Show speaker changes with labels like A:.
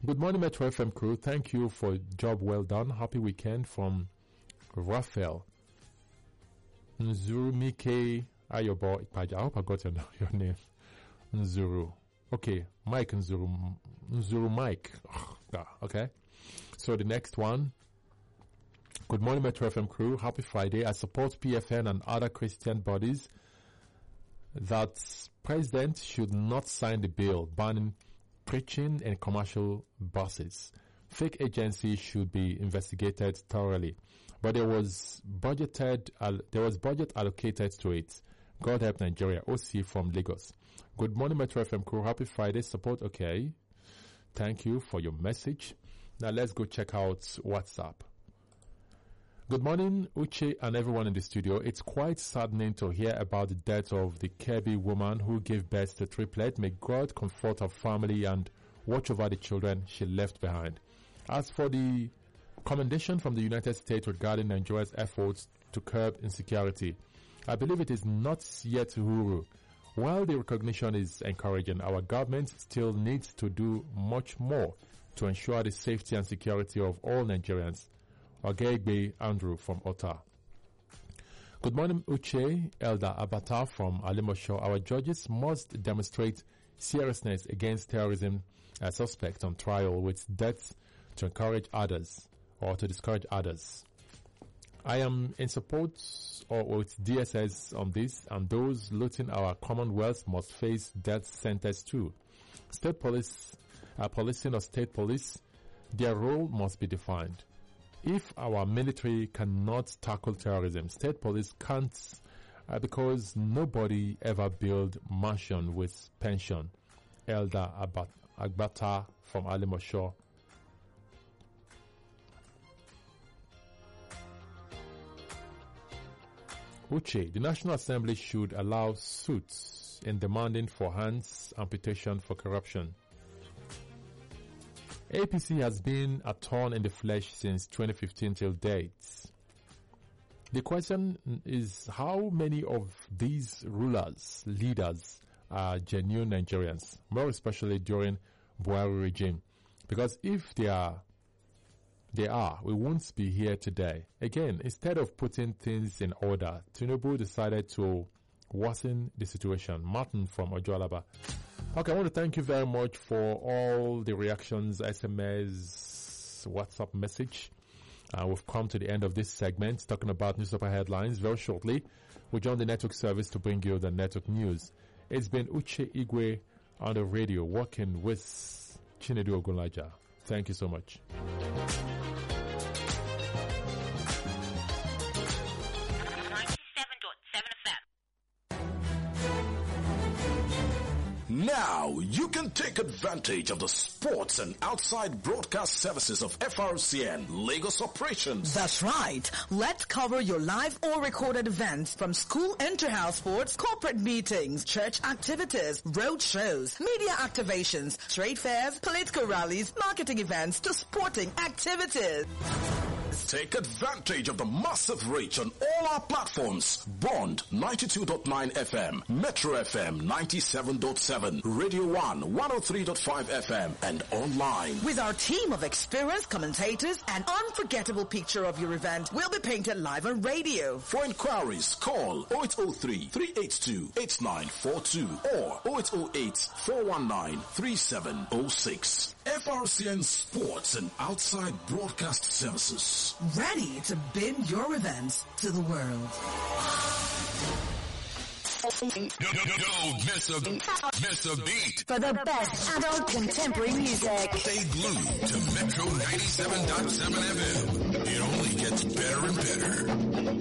A: Good morning, Metro FM crew. Thank you for a job well done. Happy weekend from Raphael. Nzurumike Ayobo Ipaja. I hope I got your name. Nzuru. Okay, Mike Nzuru Mike. Okay. So the next one. Good morning, Metro FM crew. Happy Friday. I support PFN and other Christian bodies that President should not sign the bill banning preaching in commercial buses. Fake agencies should be investigated thoroughly. But there was budget allocated to it. God help Nigeria. OC from Lagos. Good morning, Metro FM crew. Happy Friday. Support okay. Thank you for your message. Now let's go check out WhatsApp. Good morning, Uche and everyone in the studio. It's quite saddening to hear about the death of the Kebbi woman who gave birth to triplets. May God comfort her family and watch over the children she left behind. As for the commendation from the United States regarding Nigeria's efforts to curb insecurity, I believe it is not yet huru. While the recognition is encouraging, our government still needs to do much more to ensure the safety and security of all Nigerians. Ogegbe Andrew from Ota. Good morning, Uche, Elder Abata from Alimosho. Our judges must demonstrate seriousness against terrorism suspects on trial with deaths to encourage others or to discourage others. I am in support with DSS on this, and those looting our commonwealth must face death sentence too. State police, policing or state police, their role must be defined. If our military cannot tackle terrorism, state police can't, because nobody ever build mansion with pension. Elder Agbata from Alimosho. Uche, the National Assembly should allow suits in demanding for hands amputation for corruption. APC has been a thorn in the flesh since 2015 till date. The question is, how many of these leaders are genuine Nigerians, more especially during Buhari regime? Because if they are, we won't be here today. Again, instead of putting things in order, Tinubu decided to worsen the situation. Martin from Ojualaba. Okay, I want to thank you very much for all the reactions, SMS, WhatsApp message. We've come to the end of this segment talking about newspaper headlines. Very shortly, we'll join the network service to bring you the network news. It's been Uche Igwe on the radio working with Chinedu Ogunlaja. Thank you so much.
B: Now you can take advantage of the sports and outside broadcast services of FRCN Lagos operations.
C: That's right. Let's cover your live or recorded events from school inter-house sports, corporate meetings, church activities, road shows, media activations, trade fairs, political rallies, marketing events to sporting activities.
B: Take advantage of the massive reach on all our platforms. Bond 92.9 FM, Metro FM 97.7, Radio 1 103.5 FM, and online.
C: With our team of experienced commentators, an unforgettable picture of your event will be painted live on radio.
B: For inquiries, call 0803-382-8942 or 0808-419-3706. FRCN Sports and Outside Broadcast Services.
C: Ready to bring your events to the world.
D: Don't miss a beat.
E: For the best adult contemporary music.
D: Stay glued to Metro 97.7 FM. It only gets better and better.